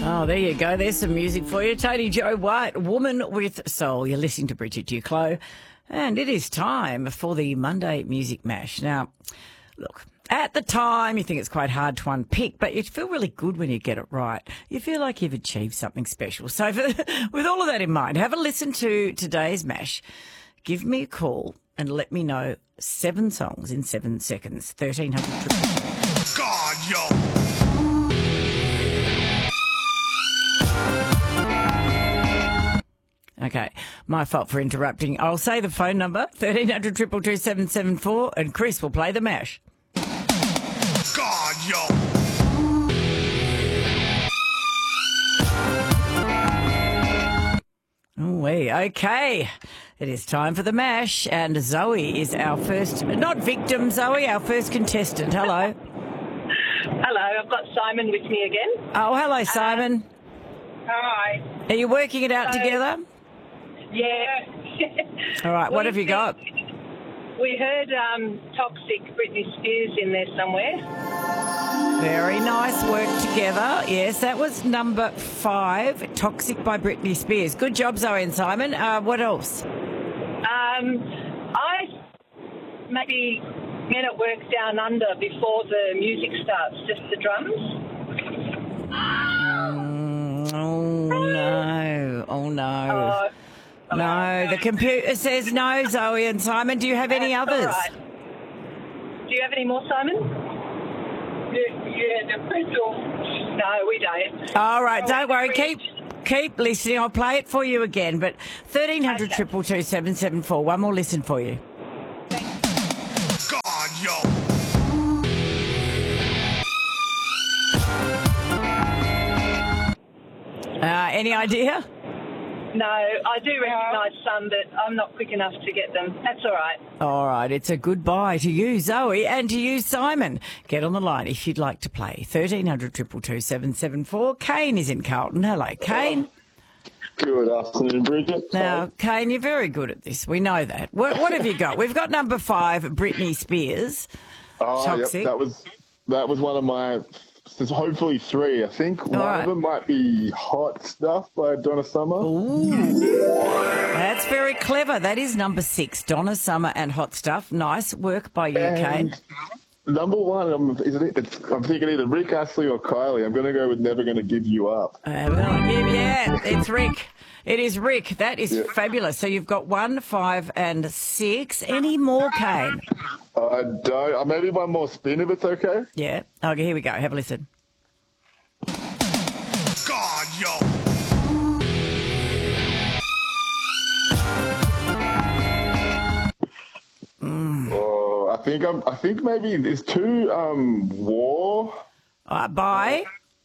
Oh, there you go. There's some music for you. Tony Joe White, Woman with Soul. You're listening to Bridget Duclos. And it is time for the Monday Music Mash. Now, look, at the time you think it's quite hard to unpick, but you feel really good when you get it right. You feel like you've achieved something special. So with all of that in mind, have a listen to today's Mash. Give me a call and let me know 7 songs in 7 seconds. 1300. God, yo. Okay, my fault for interrupting. I'll say the phone number, 1300 222 774, and Chris will play the mash. God, yo. Okay. It is time for the mash, and Zoe is our first, not victim, Zoe, our first contestant. Hello. Hello, I've got Simon with me again. Oh, hello, Simon. Hi. Are you working it out together? Yeah. All right, what have you got? We heard Toxic, Britney Spears in there somewhere. Very nice work together. Yes, that was number 5, Toxic by Britney Spears. Good job, Zoe and Simon. What else? I maybe Men at Work Down Under before the music starts, just the drums. Oh, no. No, the computer says no, Zoe and Simon. Do you have any others? Right. Do you have any more, Simon? Yeah, the Beatles. No, we don't. All right, don't worry. Keep listening. I'll play it for you again. But 1300 222 774. One more listen for you. God, yo. Any idea? No, I do recognise some, but I'm not quick enough to get them. That's all right. All right, it's a goodbye to you, Zoe, and to you, Simon. Get on the line if you'd like to play. 1300 222 774. Kane is in Carlton. Hello, Kane. Good afternoon, Bridget. Now, Kane, you're very good at this. We know that. What have you got? We've got number 5, Britney Spears. Toxic. Yep, that was one of my. There's hopefully 3, I think. One of them might be Hot Stuff by Donna Summer. Ooh. That's very clever. That is number 6, Donna Summer and Hot Stuff. Nice work by you, Kane. Number 1, I'm thinking either Rick Astley or Kylie. I'm going to go with Never Gonna Give You Up. Yeah, it's Rick. It is Rick. That is fabulous. So you've got 1, 5 and 6. Any more, Kane? I don't. Maybe one more spin if it's okay. Yeah. Okay, here we go. Have a listen. God, yo. Oh, I think maybe there's 2 War. Bye.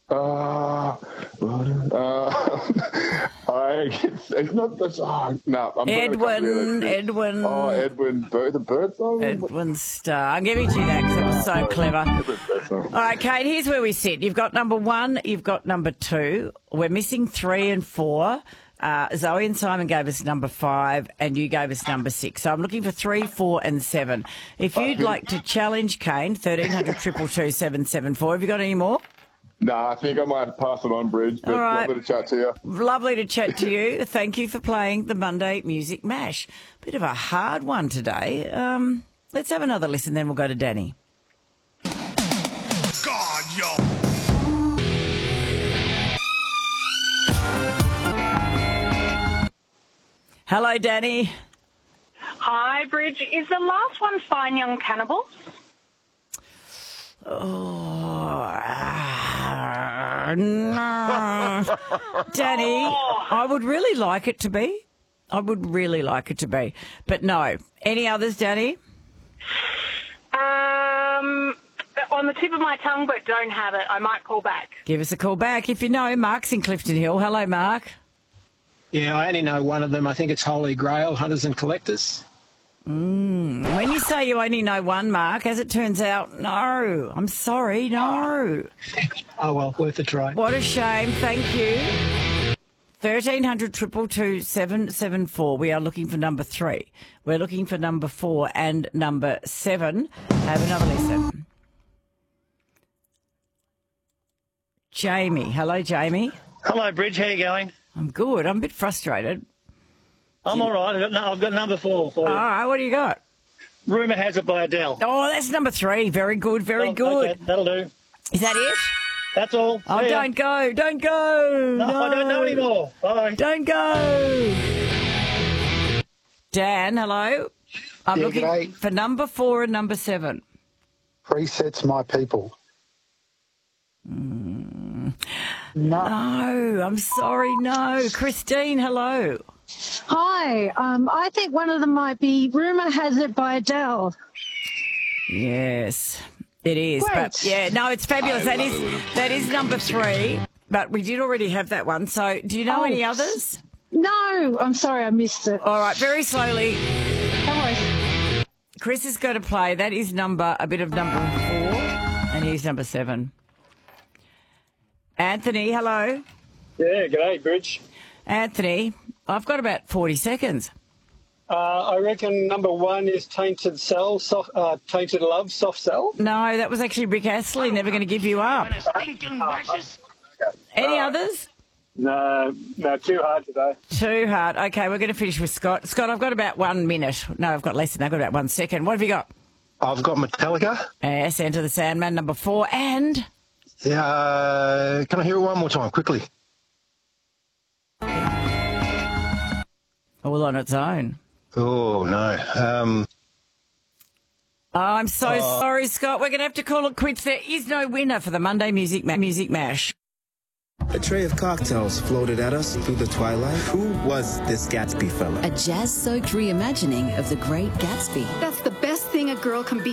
It's not the no. Edwin. Oh, Edwin, the bird song. Edwin Starr. I'm giving you that because it was so clever. All right, Kate. Here's where we sit. You've got number 1. You've got number 2. We're missing 3 and 4. Zoe and Simon gave us number 5, and you gave us number 6. So I'm looking for 3, 4, and 7. If you'd like to challenge Kane, 1300 222 774. Have you got any more? No, I think I might pass it on, Bridge. But all right. Lovely to chat to you. Lovely to chat to you. Thank you for playing the Monday Music Mash. Bit of a hard one today. Let's have another listen, then we'll go to Danny. God, yo. Hello, Danny. Hi, Bridge. Is the last one Fine Young Cannibals? No. Danny, I would really like it to be. But no. Any others, Danny? On the tip of my tongue, but don't have it. I might call back. Give us a call back if you know. Mark's in Clifton Hill. Hello, Mark. Yeah, I only know one of them. I think it's Holy Grail, Hunters and Collectors. When you say you only know one, Mark, as it turns out, no. I'm sorry, no. Oh, well, worth a try. What a shame. Thank you. 1300 222 774. We are looking for number 3. We're looking for number 4 and number 7. Have another listen. Jamie. Hello, Jamie. Hello, Bridge. How you going? I'm good. I'm a bit frustrated. I'm all right. I've got number 4 for you. All right, what do you got? Rumour Has It by Adele. Oh, that's number 3. Very good, very good. Okay, that'll do. Is that it? That's all. Oh, See ya. don't go. Don't go. No, I don't know anymore. Bye. Don't go. Dan, hello. I'm Yeah, looking g'day. for number 4 and number 7. Presets My People. No, I'm sorry, no. Christine, hello. Hi, I think one of them might be Rumour Has It by Adele. Yes, it is. Great. But yeah, no, it's fabulous. That is number 3. But we did already have that one. So do you know any others? No, I'm sorry, I missed it. All right, very slowly. No worries. Chris is going to play. That is a bit of number 4, and he's number 7. Anthony, hello. Yeah, g'day, Bridge. Anthony, I've got about 40 seconds. I reckon number 1 is Tainted Tainted Love, Soft Cell. No, that was actually Rick Astley, Never Going to Give You Up. Any others? No, too hard today. Too hard. Okay, we're going to finish with Scott. Scott, I've got about 1 minute. No, I've got less than that. I've got about 1 second. What have you got? I've got Metallica. Yes, Enter the Sandman, number 4. And? Yeah, can I hear it one more time, quickly? All on Its Own. Oh, no. Oh, I'm so sorry, Scott. We're going to have to call it quits. There is no winner for the Monday Music Mash. A tray of cocktails floated at us through the twilight. Who was this Gatsby fella? A jazz-soaked reimagining of The Great Gatsby. That's the best thing a girl can be.